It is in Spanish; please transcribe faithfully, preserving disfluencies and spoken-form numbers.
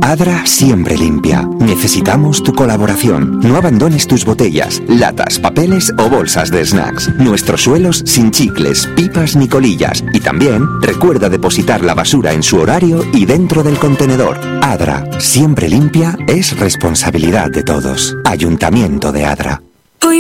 Adra siempre limpia. Necesitamos tu colaboración. No abandones tus botellas, latas, papeles o bolsas de snacks. Nuestros suelos sin chicles, pipas ni colillas. Y también recuerda depositar la basura en su horario y dentro del contenedor. Adra, siempre limpia, es responsabilidad de todos. Ayuntamiento de Adra.